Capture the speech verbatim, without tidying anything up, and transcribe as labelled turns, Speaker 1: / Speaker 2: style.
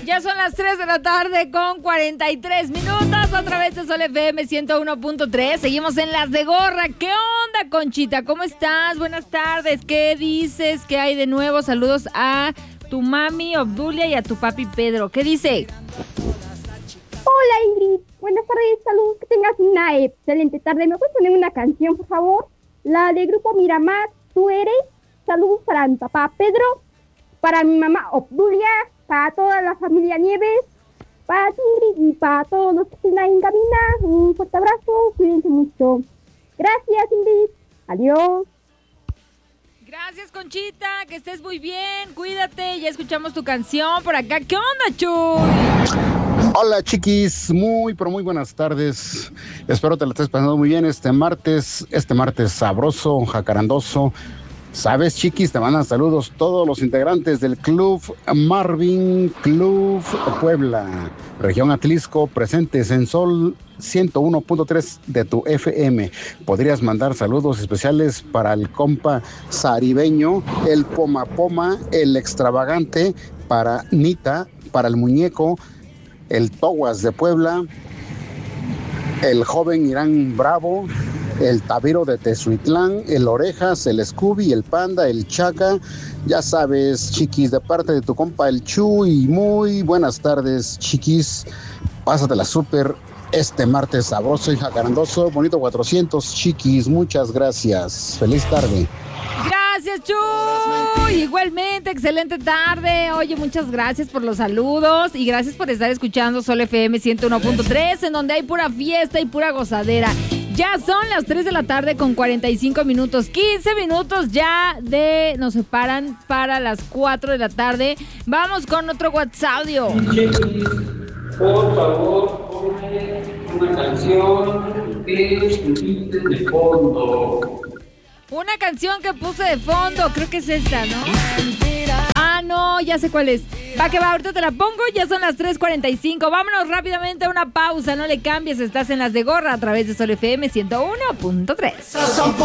Speaker 1: Ya son las tres de la tarde con cuarenta y tres minutos, a través de Sol F M ciento uno punto tres. Seguimos en Las de Gorra. ¿Qué onda, Conchita? ¿Cómo estás? Buenas tardes. ¿Qué dices? ¿Qué hay de nuevo? Saludos a tu mami Obdulia y a tu papi Pedro. ¿Qué dice?
Speaker 2: Hola, Ingrid. Buenas tardes. Saludos. Que tengas una excelente tarde. ¿Me puedes poner una canción, por favor? La de Grupo Miramar, Tú Eres. Saludos para mi papá Pedro, para mi mamá Obdulia, para toda la familia Nieves, para ti, Ingrid, y para todos los que estén ahí en cabina. Un fuerte abrazo, cuídense mucho. Gracias, Ingrid. Adiós.
Speaker 1: Gracias, Conchita, que estés muy bien, cuídate, ya escuchamos tu canción por acá. ¿Qué onda, Chuy?
Speaker 3: Hola, chiquis, muy, pero muy buenas tardes. Espero te la estés pasando muy bien este martes, este martes sabroso, jacarandoso. Sabes, chiquis, te mandan saludos todos los integrantes del Club Marvin Club Puebla, región Atlisco, presentes en Sol ciento uno punto tres de tu F M. Podrías mandar saludos especiales para el compa Saribeño, el Poma Poma, el extravagante, para Nita, para el muñeco, el Toguas de Puebla, el joven Irán Bravo, el Tabiro de Tezuitlán, el Orejas, el Scooby, el Panda, el Chaca. Ya sabes, chiquis, de parte de tu compa el Chuy. Muy buenas tardes, chiquis. Pásatela súper este martes sabroso y jacarandoso. Bonito cuatrocientos, chiquis. Muchas gracias. Feliz tarde.
Speaker 1: Gracias, Chuy. Igualmente, excelente tarde. Oye, muchas gracias por los saludos y gracias por estar escuchando Sol F M ciento uno punto tres, en donde hay pura fiesta y pura gozadera. Ya son las tres de la tarde con cuarenta y cinco minutos. quince minutos ya de nos separan para las cuatro de la tarde. Vamos con otro WhatsApp audio.
Speaker 4: Por favor, ponme una canción que pusiste de fondo.
Speaker 1: Una canción que puse de fondo, creo que es esta, ¿no? Ah, no, ya sé cuál es. Va que va, ahorita te la pongo, ya son las tres cuarenta y cinco. Vámonos rápidamente a una pausa, no le cambies, estás en Las de Gorra a través de Sol F M ciento uno punto tres.